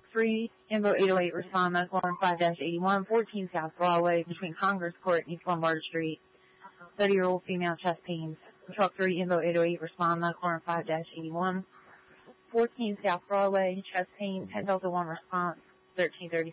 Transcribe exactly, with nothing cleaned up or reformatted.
three, Info eight oh eight, respond, medical alarm five dash eighty-one, fourteen South Broadway, between Congress Court and East Lombard Street. thirty-year-old female, chest pains. Truck three, Info eight oh eight, respond, medical alarm five dash eighty-one, fourteen South Broadway, chest pain, ten Delta one response, thirteen thirty.